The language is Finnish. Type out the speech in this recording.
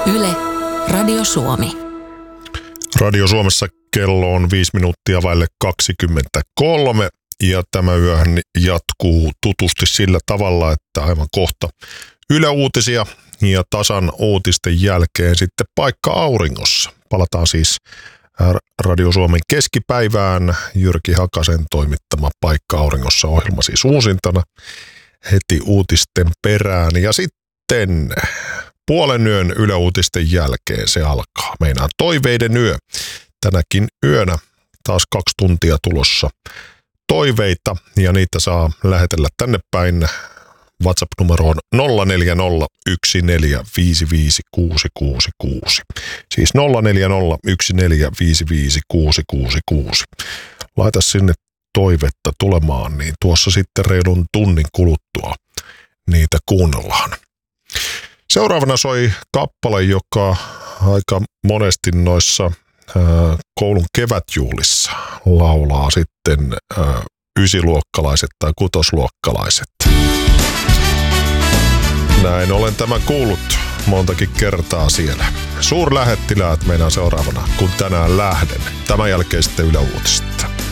Yle, Radio Suomi. Radio Suomessa kello on 5 minuuttia vaille 23 ja tämä yöhän jatkuu tutusti sillä tavalla, että aivan kohta Yle Uutisia ja tasan uutisten jälkeen sitten Paikka auringossa. Palataan siis Radio Suomen keskipäivään. Jyrki Hakasen toimittama Paikka auringossa -ohjelma siis uusintana heti uutisten perään. Ja sitten puolen yön Yle Uutisten jälkeen se alkaa. Meinaan toiveiden yö. Tänäkin yönä taas 2 tuntia tulossa toiveita ja niitä saa lähetellä tänne päin WhatsApp-numeroon 0401455666. Siis 0401455666. Laita sinne toivetta tulemaan, niin tuossa sitten reilun tunnin kuluttua niitä kuunnellaan. Seuraavana soi kappale, joka aika monesti noissa koulun kevätjuhlissa laulaa sitten 9-luokkalaiset tai 6-luokkalaiset. Näin olen tämän kuullut montakin kertaa siellä. Suurlähettiläät meinaan seuraavana, kun tänään lähden. Tämän jälkeen sitten Yle Uutiset.